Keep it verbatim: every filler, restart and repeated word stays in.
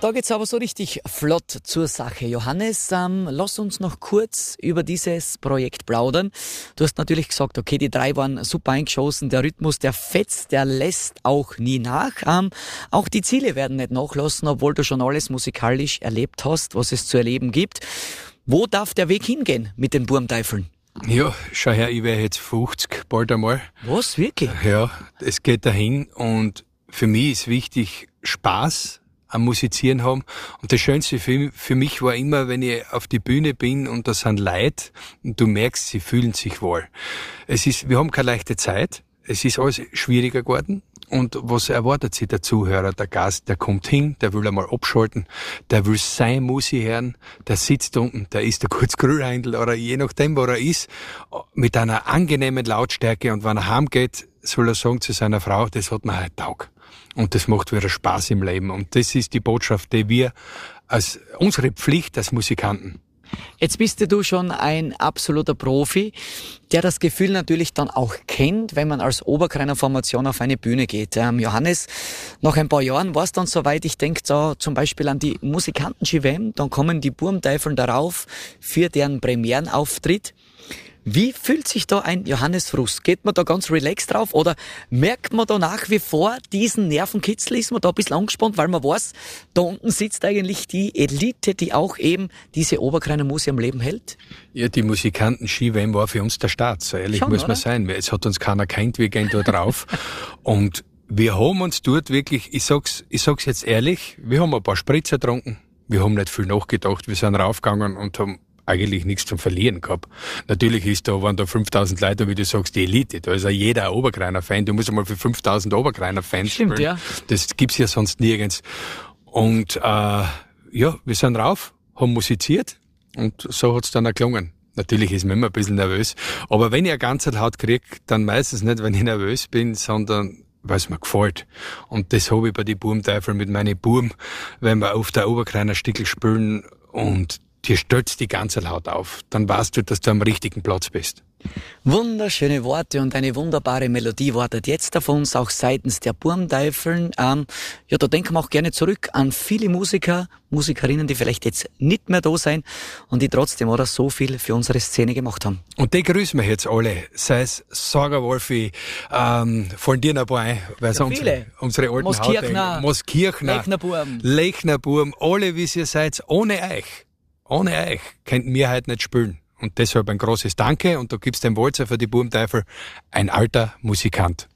Da geht's aber so richtig flott zur Sache. Johannes, ähm, lass uns noch kurz über dieses Projekt plaudern. Du hast natürlich gesagt, okay, die drei waren super eingeschossen, der Rhythmus, der fetzt, der lässt auch nie nach. Ähm, auch die Ziele werden nicht nachlassen, obwohl du schon alles musikalisch erlebt hast, was es zu erleben gibt. Wo darf der Weg hingehen mit den Burmteifeln? Ja, schau her, ich wäre jetzt fünfzig, bald einmal. Was, wirklich? Ja, es geht dahin und für mich ist wichtig Spaß am Musizieren haben. Und das Schönste für, für mich war immer, wenn ich auf die Bühne bin und da sind Leute und du merkst, sie fühlen sich wohl. Es ist, wir haben keine leichte Zeit. Es ist alles schwieriger geworden. Und was erwartet sich der Zuhörer, der Gast? Der kommt hin, der will einmal abschalten, der will seine Musik hören, der sitzt unten, der isst ein kurz Grillheindl oder je nachdem, wo er ist, mit einer angenehmen Lautstärke. Und wenn er heimgeht, soll er sagen zu seiner Frau, das hat mir heute Tag. Und das macht wieder Spaß im Leben. Und das ist die Botschaft, die wir als unsere Pflicht als Musikanten. Jetzt bist du schon ein absoluter Profi, der das Gefühl natürlich dann auch kennt, wenn man als Oberkreiner Formation auf eine Bühne geht. Ähm, Johannes, nach ein paar Jahren war es dann soweit, ich denke da zum Beispiel an die Musikanten-G W M, dann kommen die Burmteifeln darauf für deren Premierenauftritt. Wie fühlt sich da ein Johannes Fruss? Geht man da ganz relaxed drauf oder merkt man da nach wie vor diesen Nervenkitzel? Ist man da ein bisschen angespannt, weil man weiß, da unten sitzt eigentlich die Elite, die auch eben diese Oberkreiner Musik am Leben hält? Ja, die Musikanten-Ski-W M war für uns der Start, so ehrlich Schon, muss man oder? sein. Es hat uns keiner kennt, wir gehen da drauf. Und wir haben uns dort wirklich, ich sag's, ich sag's jetzt ehrlich, wir haben ein paar Spritzer getrunken, wir haben nicht viel nachgedacht, wir sind raufgegangen und haben eigentlich nichts zum Verlieren gehabt. Natürlich ist da, wenn da fünftausend Leute, wie du sagst, die Elite, da ist ja jeder ein Oberkreiner-Fan, du musst einmal für fünftausend Oberkreiner-Fans Stimmt, spielen. ja. Das gibt's ja sonst nirgends. Und äh, ja, wir sind rauf, haben musiziert und so hat's dann auch gelungen. Natürlich ist man immer ein bisschen nervös, aber wenn ich eine ganze Haut krieg, dann meistens nicht, wenn ich nervös bin, sondern weil es mir gefällt. Und das habe ich bei den Burmteifeln mit meinen Burm, wenn wir auf der Oberkreiner Stickel spielen und dir stößt die ganze Haut auf, dann weißt du, dass du am richtigen Platz bist. Wunderschöne Worte und eine wunderbare Melodie wartet jetzt auf uns, auch seitens der Burmteifeln. Ähm, ja, da denken wir auch gerne zurück an viele Musiker, Musikerinnen, die vielleicht jetzt nicht mehr da sein und die trotzdem oder so viel für unsere Szene gemacht haben. Und die grüßen wir jetzt alle, sei es Saga Wolfi, ähm, fallen dir noch ein paar ein, weil Ja, unsere, viele. unsere alten Moskirchner, Haut, Moskirchner, Lechnerburm. Lechnerburm, alle wie ihr seid, ohne euch, ohne euch könnten wir heute nicht spielen. Und deshalb ein großes Danke und da gibt's den Walzer für die Burmteifel, ein alter Musikant.